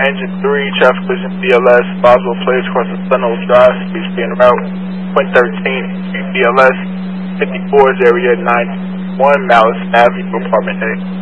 Engine 3, traffic collision BLS, Boswell Place, crossing Sunhold Drive, speed being route, point 13, BLS, 54 is area 91, Malice Avenue, apartment A.